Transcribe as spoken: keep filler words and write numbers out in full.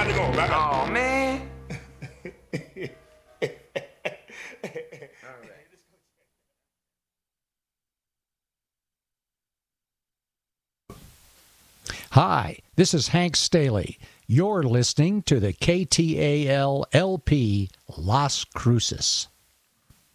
got to go. I got Oh, man. Hi, this is Hank Staley. You're listening to the K T A L L P Las Cruces.